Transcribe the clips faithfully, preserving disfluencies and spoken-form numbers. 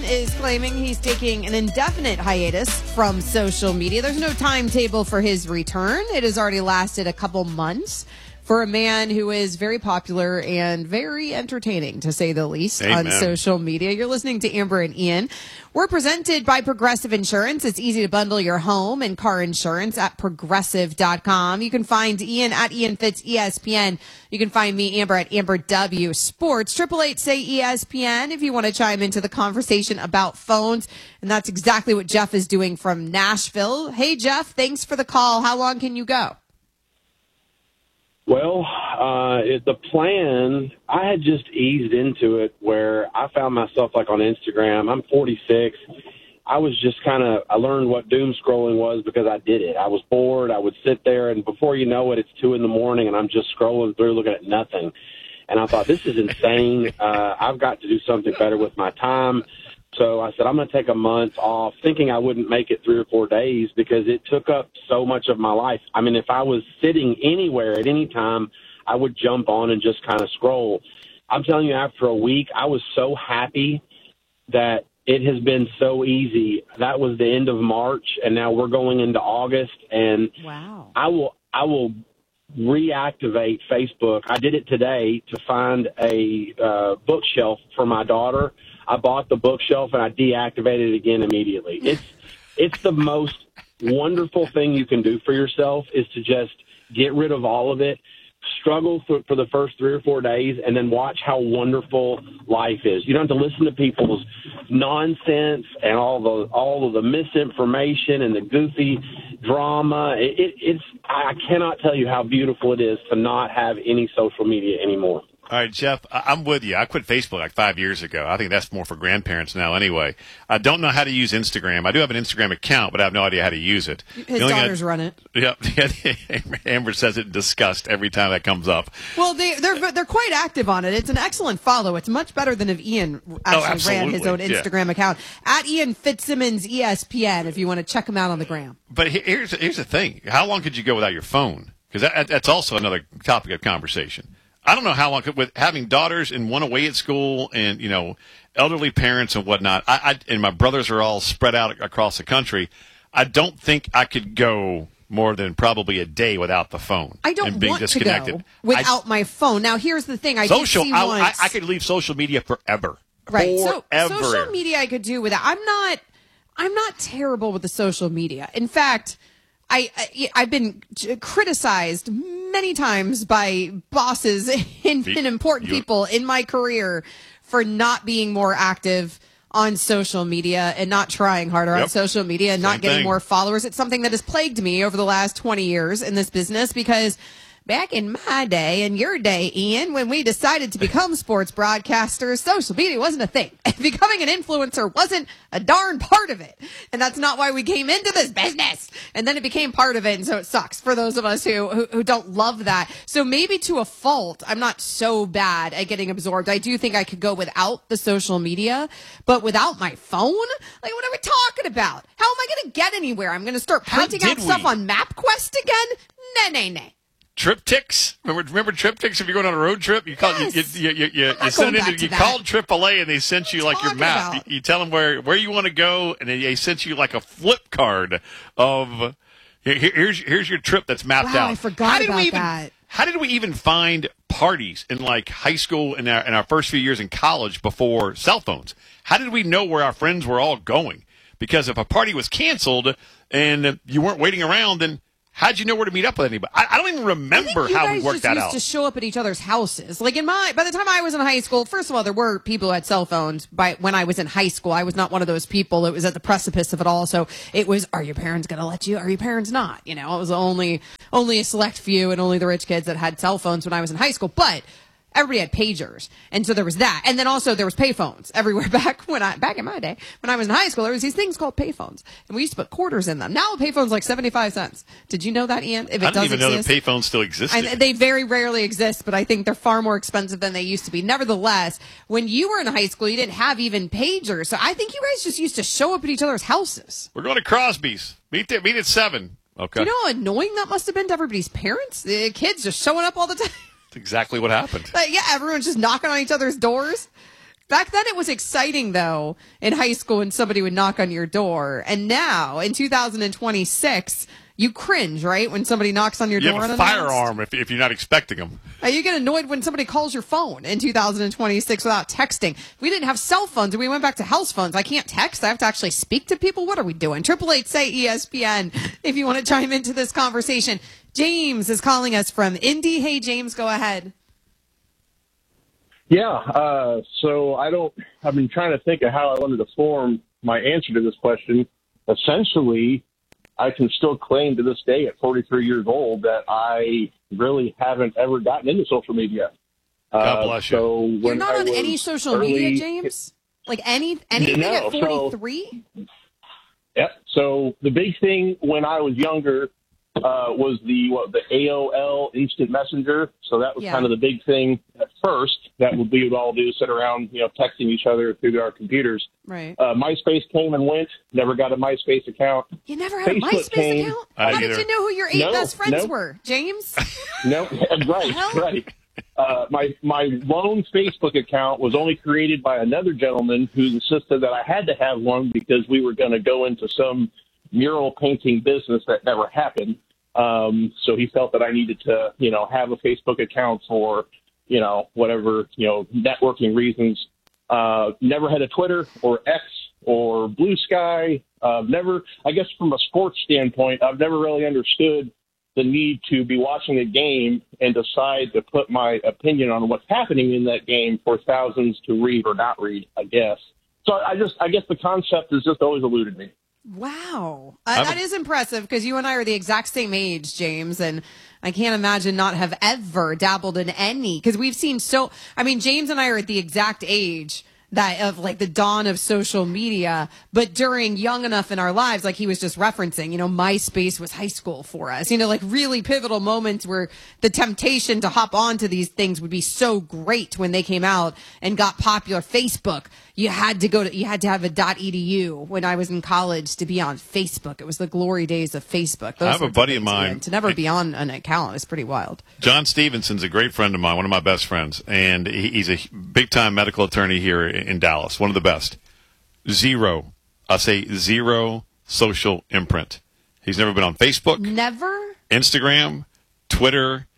is claiming he's taking an indefinite hiatus from social media. There's no timetable for his return. It has already lasted a couple months for a man who is very popular and very entertaining, to say the least, Amen. on social media. You're listening to Amber and Ian. We're presented by Progressive Insurance. It's easy to bundle your home and car insurance at progressive dot com. You can find Ian at Ian Fitz E S P N. You can find me, Amber, at Amber W Sports. Triple eight say E S P N if you want to chime into the conversation about phones. And that's exactly what Jeff is doing from Nashville. Hey, Jeff, thanks for the call. How long can you go? Well, uh, it, the plan, I had just eased into it where I found myself like on Instagram. I'm forty-six. I was just kind of, I learned what doom scrolling was because I did it. I was bored. I would sit there, and before you know it, it's two in the morning, and I'm just scrolling through looking at nothing. And I thought, this is insane. Uh, I've got to do something better with my time. So I said, I'm going to take a month off, thinking I wouldn't make it three or four days because it took up so much of my life. I mean, if I was sitting anywhere at any time, I would jump on and just kind of scroll. I'm telling you, after a week, I was so happy that it has been so easy. That was the end of March, and now we're going into August. And wow. I will, I will reactivate Facebook. I did it today to find a uh, bookshelf for my daughter. I bought the bookshelf and I deactivated it again immediately. It's it's the most wonderful thing you can do for yourself is to just get rid of all of it, struggle for, for the first three or four days, and then watch how wonderful life is. You don't have to listen to people's nonsense and all the all of the misinformation and the goofy drama. It, it, it's I cannot tell you how beautiful it is to not have any social media anymore. All right, Jeff, I'm with you. I quit Facebook like five years ago. I think that's more for grandparents now anyway. I don't know how to use Instagram. I do have an Instagram account, but I have no idea how to use it. His daughters I, run it. Yep. Amber says it in disgust every time that comes up. Well, they, they're they're quite active on it. It's an excellent follow. It's much better than if Ian actually oh, ran his own Instagram yeah. account. At Ian Fitzsimmons E S P N if you want to check him out on the gram. But here's, here's the thing. How long could you go without your phone? Because that, that's also another topic of conversation. I don't know how long, with having daughters and one away at school and, you know, elderly parents and whatnot, I, I, and my brothers are all spread out across the country, I don't think I could go more than probably a day without the phone. I don't and being want disconnected. to go without I, my phone. Now, here's the thing. I social, did see I, once. I, I could leave social media forever. Right. Forever. So social media I could do without. I'm not, I'm not terrible with the social media. In fact, I, I, I've been criticized many times by bosses and, and important people in my career for not being more active on social media and not trying harder yep. on social media and Same not getting thing. more followers. It's something that has plagued me over the last twenty years in this business because back in my day and your day, Ian, when we decided to become sports broadcasters, social media wasn't a thing. Becoming an influencer wasn't a darn part of it. And that's not why we came into this business. And then it became part of it, and so it sucks for those of us who, who, who don't love that. So maybe to a fault, I'm not so bad at getting absorbed. I do think I could go without the social media, but without my phone? Like, what are we talking about? How am I going to get anywhere? I'm going to start printing out stuff we? on MapQuest again? Nah, nah, nah. TripTix. Remember, remember TripTix? If you're going on a road trip, you call yes. you you you, you, you send it. You called triple A and they sent you like your map. You, you tell them where where you want to go, and they sent you like a flip card of here, here's here's your trip that's mapped wow, out. I forgot how did about we even, that. How did we even find parties in like high school and our in our first few years in college before cell phones? How did we know where our friends were all going? Because if a party was canceled and you weren't waiting around, then how'd you know where to meet up with anybody? I, I don't even remember how we worked that out. You guys just used to show up at each other's houses. Like in my, by the time I was in high school, first of all, there were people who had cell phones. By when I was in high school, I was not one of those people. It was at the precipice of it all. So it was, are your parents going to let you? Are your parents not? You know, it was only only a select few and only the rich kids that had cell phones when I was in high school. But everybody had pagers, and so there was that, and then also there was payphones everywhere. Back when I back in my day, when I was in high school, there was these things called payphones, and we used to put quarters in them. Now a payphone's like seventy-five cents. Did you know that, Ian? If it I didn't does even exist, know that payphones still existed. And they very rarely exist, but I think they're far more expensive than they used to be. Nevertheless, when you were in high school, you didn't have even pagers, so I think you guys just used to show up at each other's houses. We're going to Crosby's. Meet there. Meet at seven. Okay. Do you know how annoying that must have been to everybody's parents? The kids just showing up all the time. Exactly what happened. Like, yeah, everyone's just knocking on each other's doors. Back then it was exciting, though, in high school when somebody would knock on your door. And now, in two thousand twenty-six, you cringe, right, when somebody knocks on your you door. You have a unannounced. firearm if, if you're not expecting them. Uh, you get annoyed when somebody calls your phone in two thousand twenty-six without texting. We didn't have cell phones, and we went back to house phones. I can't text. I have to actually speak to people. What are we doing? Triple eight say E S P N if you want to chime into this conversation. James is calling us from Indy. Hey, James, go ahead. Yeah, uh, so I don't, I've been trying to think of how I wanted to form my answer to this question. Essentially, I can still claim to this day at forty-three years old that I really haven't ever gotten into social media. God bless you. Uh, so You're when not I on was any social early, media, James? Like any anything No, at forty-three? So, yep. So the big thing when I was younger uh, was the what, the A O L Instant Messenger. So that was Yeah. kind of the big thing at first that we would all do, sit around, you know, texting each other through our computers. Right. Uh, MySpace came and went. Never got a MySpace account. You never had a Facebook MySpace came. account? I How did either. you know who your eight No, best friends no. were, James? No, right, Hell? right. Uh, my my lone Facebook account was only created by another gentleman who insisted that I had to have one because we were going to go into some mural painting business that never happened. Um, so he felt that I needed to, you know, have a Facebook account for, you know, whatever, you know, networking reasons. Uh, never had a Twitter or X or Blue Sky. Uh, never, I guess from a sports standpoint, I've never really understood the need to be watching a game and decide to put my opinion on what's happening in that game for thousands to read or not read, I guess. So I just, I guess the concept has just always eluded me. Wow. Uh, that is impressive because you and I are the exact same age, James, and I can't imagine not have ever dabbled in any because we've seen so, I mean, James and I are at the exact age that of like the dawn of social media, but during young enough in our lives, like he was just referencing, you know, MySpace was high school for us, you know, like really pivotal moments where the temptation to hop onto these things would be so great when they came out and got popular. Facebook, you had to go to, you had to have a .edu when I was in college to be on Facebook. It was the glory days of Facebook. Those I have a sorts buddy of things, mine- man. To never be on an account is pretty wild. John Stevenson's a great friend of mine, one of my best friends, and he- he's a big-time medical attorney here in Dallas, one of the best. Zero, I say zero social imprint. He's never been on Facebook, Never? Instagram, Twitter,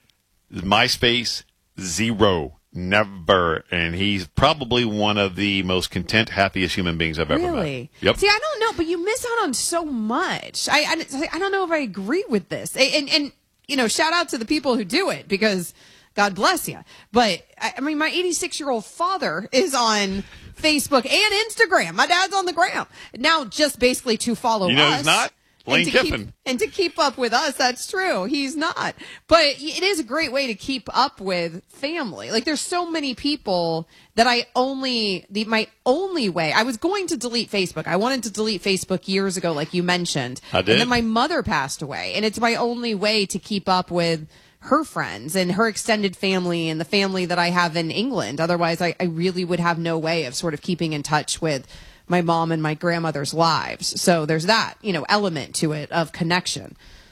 MySpace, zero. Never. And he's probably one of the most content, happiest human beings I've ever met. Really? Yep. See, I don't know, but you miss out on so much. I, I, I don't know if I agree with this. And, and, you know, shout out to the people who do it because God bless you. But, I, I mean, my eighty-six-year-old father is on Facebook and Instagram. My dad's on the gram. Now just basically to follow You know us. who's not? and Lane to Kiffin. Keep, and to keep up with us, that's true. He's not. But it is a great way to keep up with family. Like, there's so many people that I only, the, my only way, I was going to delete Facebook. I wanted to delete Facebook years ago, like you mentioned. I did. And then my mother passed away. And it's my only way to keep up with her friends and her extended family and the family that I have in England. Otherwise, I, I really would have no way of sort of keeping in touch with my mom and my grandmother's lives. So there's that, you know, element to it of connection.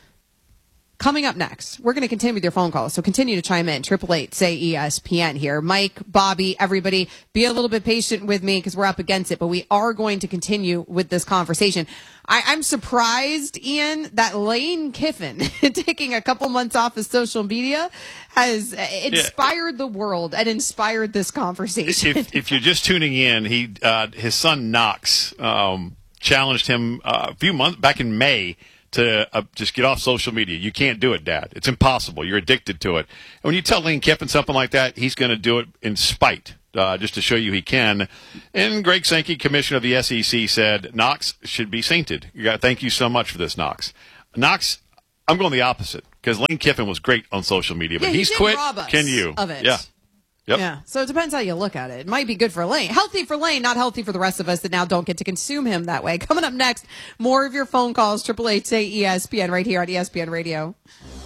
Coming up next, we're going to continue with your phone calls. So continue to chime in. Triple eight, say E S P N here. Mike, Bobby, everybody, be a little bit patient with me because we're up against it, but we are going to continue with this conversation. I, I'm surprised, Ian, that Lane Kiffin taking a couple months off of social media has inspired yeah. the world and inspired this conversation. If, if you're just tuning in, he uh, his son Knox um, challenged him uh, a few months back in May to uh, just get off social media. You can't do it, Dad. It's impossible. You're addicted to it. And when you tell Lane Kiffin something like that, he's going to do it in spite, uh, just to show you he can. And Greg Sankey, commissioner of the S E C, said Knox should be sainted. You got, thank you so much for this, Knox. Knox, I'm going the opposite because Lane Kiffin was great on social media, but yeah, he he's did quit. Rob us Can you? Of it. Yeah. Yep. Yeah. So it depends how you look at it. It might be good for Lane. Healthy for Lane, not healthy for the rest of us that now don't get to consume him that way. Coming up next, more of your phone calls. Triple eight say E S P N right here on E S P N Radio.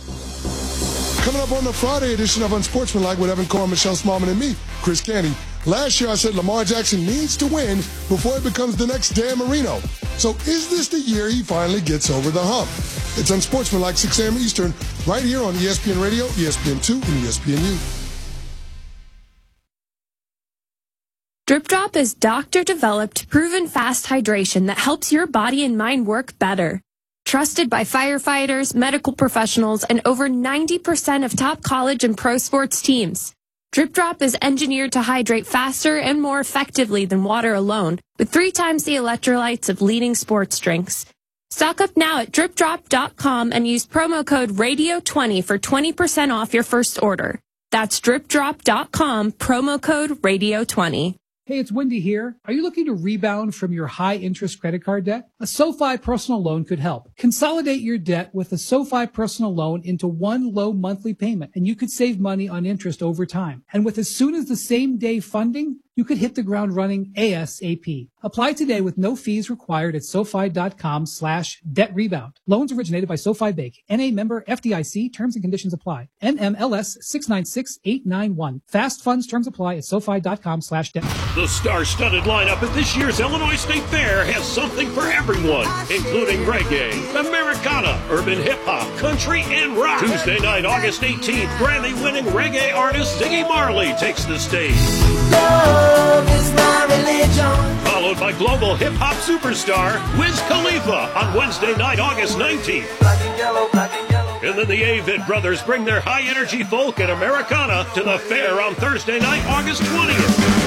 Coming up on the Friday edition of Unsportsmanlike with Evan Cohen, Michelle Smallman, and me, Chris Canty. Last year I said Lamar Jackson needs to win before he becomes the next Dan Marino. So is this the year he finally gets over the hump? It's Unsportsmanlike, six a.m. Eastern, right here on E S P N Radio, E S P N two, and E S P N U. Drip Drop is doctor-developed, proven fast hydration that helps your body and mind work better. Trusted by firefighters, medical professionals, and over ninety percent of top college and pro sports teams. Drip Drop is engineered to hydrate faster and more effectively than water alone, with three times the electrolytes of leading sports drinks. Stock up now at drip drop dot com and use promo code radio twenty for twenty percent off your first order. That's drip drop dot com, promo code radio twenty. Hey, it's Wendy here. Are you looking to rebound from your high-interest credit card debt? A SoFi personal loan could help. Consolidate your debt with a SoFi personal loan into one low monthly payment, and you could save money on interest over time. And with as soon as the same day funding, you could hit the ground running ASAP. Apply today with no fees required at SoFi.com slash debt rebound. Loans originated by SoFi Bank. N A member F D I C. Terms and conditions apply. N M L S six nine six eight nine one. Fast funds terms apply at SoFi.com slash debt. The star-studded lineup at this year's Illinois State Fair has something for everyone, including reggae, Americana, urban hip-hop, country, and rock. Tuesday night, August eighteenth, Grammy-winning reggae artist Ziggy Marley takes the stage. Love is my religion. Followed by global hip-hop superstar Wiz Khalifa on Wednesday night, August nineteenth. Black and yellow, black and yellow. And then the Avid Brothers bring their high-energy folk and Americana to the fair on Thursday night, August twentieth.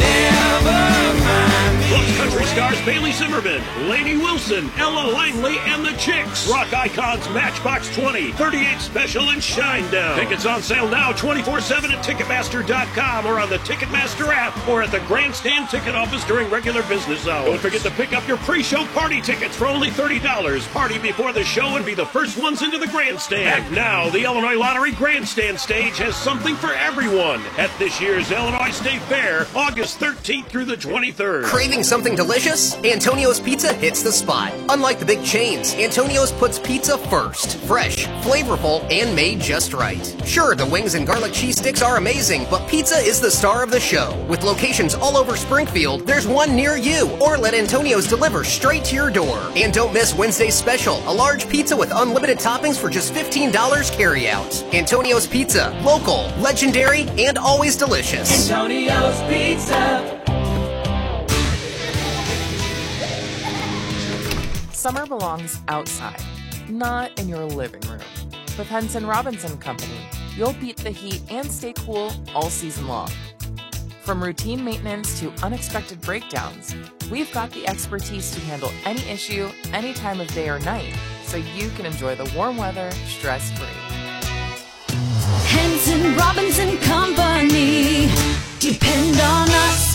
Plus country stars Bailey Zimmerman, Lainey Wilson, Ella Langley, and the Chicks. Rock icons Matchbox twenty, thirty-eight Special, and Shinedown. Tickets on sale now twenty-four seven at Ticketmaster dot com or on the Ticketmaster app or at the Grandstand ticket office during regular business hours. Don't forget to pick up your pre-show party tickets for only thirty dollars. Party before the show and be the first ones into the Grandstand. Act now, the Illinois Lottery Grandstand stage has something for everyone at this year's Illinois State Fair, August thirteenth through the twenty-third. Craving something delicious? Antonio's Pizza hits the spot. Unlike the big chains, Antonio's puts pizza first. Fresh, flavorful, and made just right. Sure, the wings and garlic cheese sticks are amazing, but pizza is the star of the show. With locations all over Springfield, there's one near you. Or let Antonio's deliver straight to your door. And don't miss Wednesday's special, a large pizza with unlimited toppings for just fifteen dollars carry out. Antonio's Pizza, local, legendary, and always delicious. Antonio's Pizza. Summer belongs outside, not in your living room. With Henson Robinson Company, you'll beat the heat and stay cool all season long. From routine maintenance to unexpected breakdowns, we've got the expertise to handle any issue, any time of day or night, so you can enjoy the warm weather stress-free. Henson Robinson Company. Depend on us.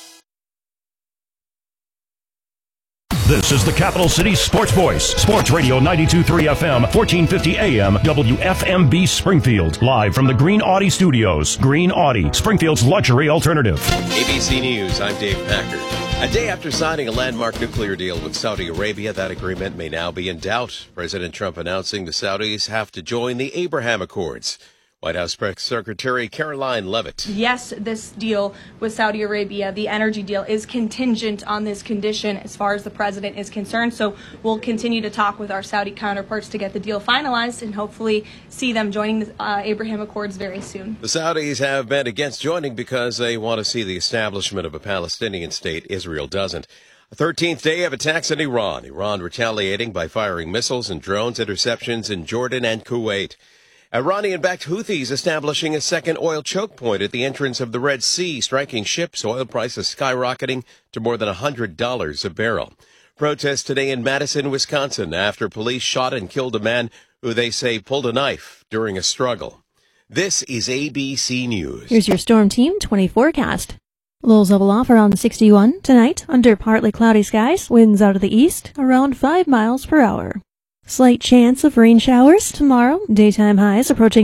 This is the Capital City Sports Voice, Sports Radio ninety-two point three F M, fourteen fifty A M, W F M B Springfield. Live from the Green Audi Studios. Green Audi, Springfield's luxury alternative. A B C News, I'm Dave Packard. A day after signing a landmark nuclear deal with Saudi Arabia, that agreement may now be in doubt. President Trump announcing the Saudis have to join the Abraham Accords. White House Press Secretary Caroline Leavitt. Yes, this deal with Saudi Arabia, the energy deal, is contingent on this condition as far as the president is concerned. So we'll continue to talk with our Saudi counterparts to get the deal finalized and hopefully see them joining the uh, Abraham Accords very soon. The Saudis have been against joining because they want to see the establishment of a Palestinian state. Israel doesn't. A thirteenth day of attacks in Iran. Iran retaliating by firing missiles and drones interceptions in Jordan and Kuwait. Iranian-backed Houthis establishing a second oil choke point at the entrance of the Red Sea, striking ships, oil prices skyrocketing to more than one hundred dollars a barrel. Protests today in Madison, Wisconsin, after police shot and killed a man who they say pulled a knife during a struggle. This is A B C News. Here's your Storm Team twenty forecast. Lows level off around sixty-one tonight, under partly cloudy skies, winds out of the east, around five miles per hour. Slight chance of rain showers tomorrow, daytime highs approaching